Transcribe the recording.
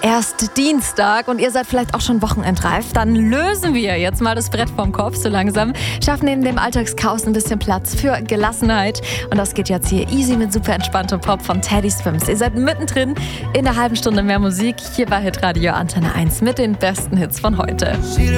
erst Dienstag und ihr seid vielleicht auch schon wochenendreif, dann lösen wir jetzt mal das Brett vom Kopf so langsam, schaffen neben dem Alltagschaos ein bisschen Platz für Gelassenheit und das geht jetzt hier easy mit super entspanntem Pop von Teddy Swims. Ihr seid mittendrin in der halben Stunde mehr Musik hier bei Hitradio Antenne 1 mit den besten Hits von heute.